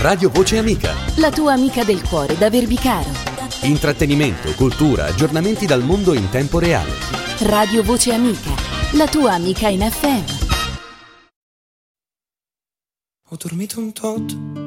Radio Voce Amica. La tua amica del cuore da Verbicaro. Intrattenimento, cultura, aggiornamenti dal mondo in tempo reale. Radio Voce Amica, la tua amica in FM. Ho dormito un tot